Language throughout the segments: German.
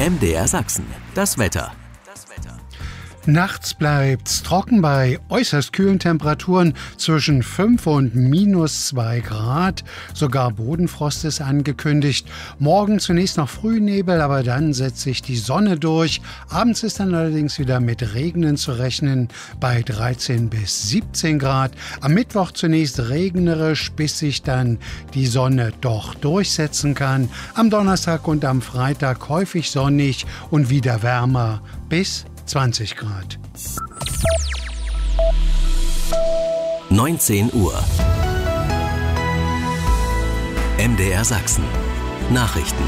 MDR Sachsen, das Wetter. Nachts bleibt's trocken bei äußerst kühlen Temperaturen zwischen 5 und -2 Grad. Sogar Bodenfrost ist angekündigt. Morgen zunächst noch Frühnebel, aber dann setzt sich die Sonne durch. Abends ist dann allerdings wieder mit Regnen zu rechnen bei 13 bis 17 Grad. Am Mittwoch zunächst regnerisch, bis sich dann die Sonne doch durchsetzen kann. Am Donnerstag und am Freitag häufig sonnig und wieder wärmer bis 20 Grad. 19 Uhr. MDR Sachsen. Nachrichten.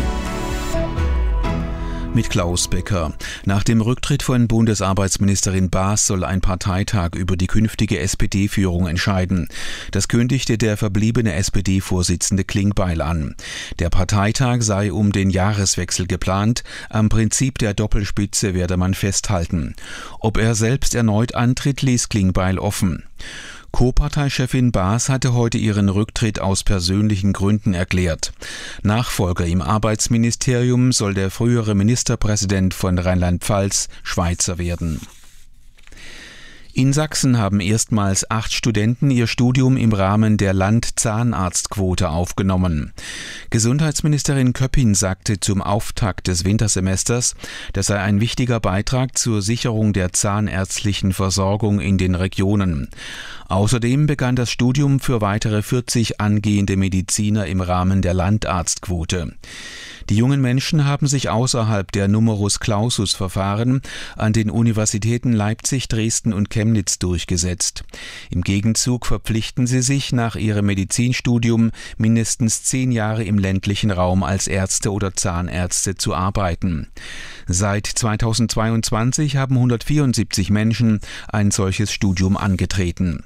Mit Klaus Becker. Nach dem Rücktritt von Bundesarbeitsministerin Baas soll ein Parteitag über die künftige SPD-Führung entscheiden. Das kündigte der verbliebene SPD-Vorsitzende Klingbeil an. Der Parteitag sei um den Jahreswechsel geplant. Am Prinzip der Doppelspitze werde man festhalten. Ob er selbst erneut antritt, ließ Klingbeil offen. Co-Parteichefin Baas hatte heute ihren Rücktritt aus persönlichen Gründen erklärt. Nachfolger im Arbeitsministerium soll der frühere Ministerpräsident von Rheinland-Pfalz Schweizer werden. In Sachsen haben erstmals 8 Studenten ihr Studium im Rahmen der Landzahnarztquote aufgenommen. Gesundheitsministerin Köppin sagte zum Auftakt des Wintersemesters, das sei ein wichtiger Beitrag zur Sicherung der zahnärztlichen Versorgung in den Regionen. Außerdem begann das Studium für weitere 40 angehende Mediziner im Rahmen der Landarztquote. Die jungen Menschen haben sich außerhalb der Numerus-Clausus-Verfahren an den Universitäten Leipzig, Dresden und Chemnitz durchgesetzt. Im Gegenzug verpflichten sie sich nach ihrem Medizinstudium mindestens 10 Jahre im ländlichen Raum als Ärzte oder Zahnärzte zu arbeiten. Seit 2022 haben 174 Menschen ein solches Studium angetreten.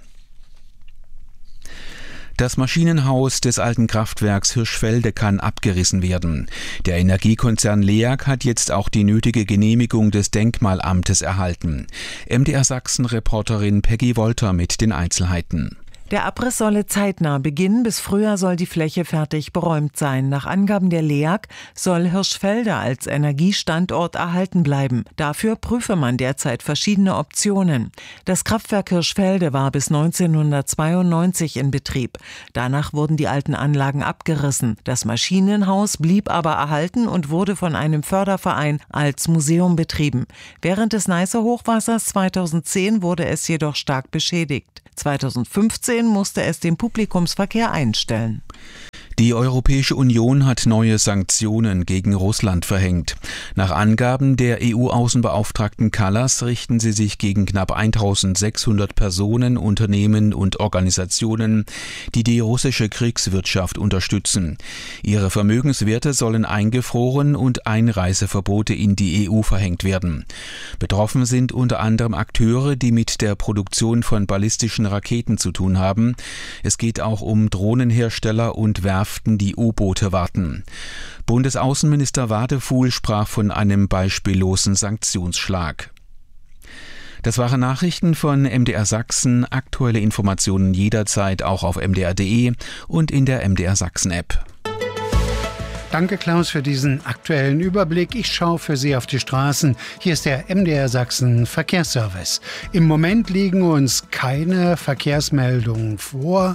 Das Maschinenhaus des alten Kraftwerks Hirschfelde kann abgerissen werden. Der Energiekonzern LEAG hat jetzt auch die nötige Genehmigung des Denkmalamtes erhalten. MDR Sachsen-Reporterin Peggy Wolter mit den Einzelheiten. Der Abriss solle zeitnah beginnen. Bis Frühjahr soll die Fläche fertig beräumt sein. Nach Angaben der LEAG soll Hirschfelde als Energiestandort erhalten bleiben. Dafür prüfe man derzeit verschiedene Optionen. Das Kraftwerk Hirschfelde war bis 1992 in Betrieb. Danach wurden die alten Anlagen abgerissen. Das Maschinenhaus blieb aber erhalten und wurde von einem Förderverein als Museum betrieben. Während des Neiße-Hochwassers 2010 wurde es jedoch stark beschädigt. 2015 musste es den Publikumsverkehr einstellen. Die Europäische Union hat neue Sanktionen gegen Russland verhängt. Nach Angaben der EU-Außenbeauftragten Kallas richten sie sich gegen knapp 1600 Personen, Unternehmen und Organisationen, die die russische Kriegswirtschaft unterstützen. Ihre Vermögenswerte sollen eingefroren und Einreiseverbote in die EU verhängt werden. Betroffen sind unter anderem Akteure, die mit der Produktion von ballistischen Raketen zu tun haben. Es geht auch um Drohnenhersteller und Werften, die U-Boote warten. Bundesaußenminister Wadefuhl sprach von einem beispiellosen Sanktionsschlag. Das waren Nachrichten von MDR Sachsen. Aktuelle Informationen jederzeit auch auf mdr.de und in der MDR Sachsen-App. Danke, Klaus, für diesen aktuellen Überblick. Ich schaue für Sie auf die Straßen. Hier ist der MDR Sachsen Verkehrsservice. Im Moment liegen uns keine Verkehrsmeldungen vor.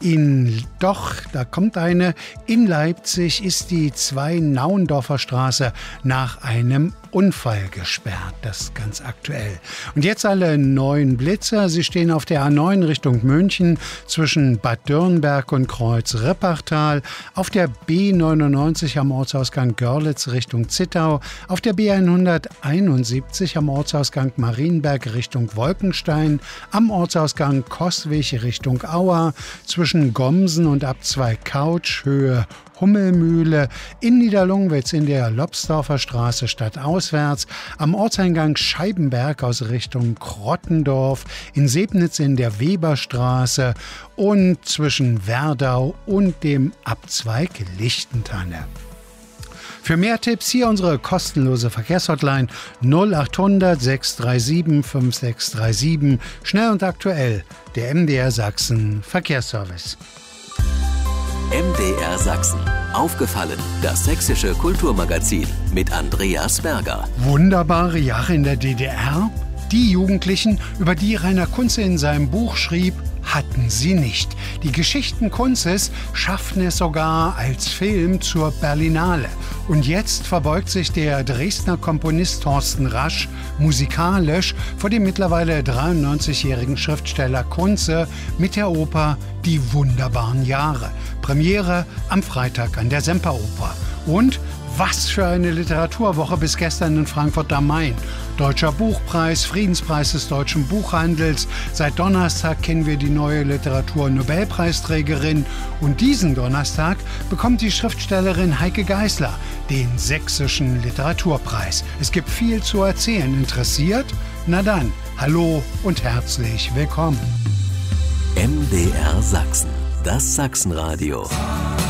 Da kommt eine. In Leipzig ist die 2 Nauendorfer Straße nach einem Unfall gesperrt. Das ist ganz aktuell. Und jetzt alle neuen Blitzer. Sie stehen auf der A9 Richtung München zwischen Bad Dürnberg und Kreuz-Rippertal. Auf der B99 am Ortsausgang Görlitz Richtung Zittau. Auf der B171 am Ortsausgang Marienberg Richtung Wolkenstein. Am Ortsausgang Coswig Richtung Auer. Zwischen Gomsen und Abzweig-Couch Höhe Hummelmühle, in Niederlungwitz in der Lobsdorfer Straße stadtauswärts, am Ortseingang Scheibenberg aus Richtung Krottendorf, in Sebnitz in der Weberstraße und zwischen Werdau und dem Abzweig Lichtentanne. Für mehr Tipps hier unsere kostenlose Verkehrshotline 0800 637 5637. Schnell und aktuell, der MDR Sachsen Verkehrsservice. MDR Sachsen. Aufgefallen, das sächsische Kulturmagazin mit Andreas Berger. Wunderbare Jahre in der DDR? Die Jugendlichen, über die Rainer Kunze in seinem Buch schrieb, hatten sie nicht. Die Geschichten Kunzes schafften es sogar als Film zur Berlinale. Und jetzt verbeugt sich der Dresdner Komponist Thorsten Rasch musikalisch vor dem mittlerweile 93-jährigen Schriftsteller Kunze mit der Oper Die wunderbaren Jahre. Premiere am Freitag an der Semperoper. Und was für eine Literaturwoche bis gestern in Frankfurt am Main. Deutscher Buchpreis, Friedenspreis des deutschen Buchhandels. Seit Donnerstag kennen wir die neue Literatur-Nobelpreisträgerin. Und diesen Donnerstag bekommt die Schriftstellerin Heike Geisler den Sächsischen Literaturpreis. Es gibt viel zu erzählen. Interessiert? Na dann, hallo und herzlich willkommen. MDR Sachsen, das Sachsenradio.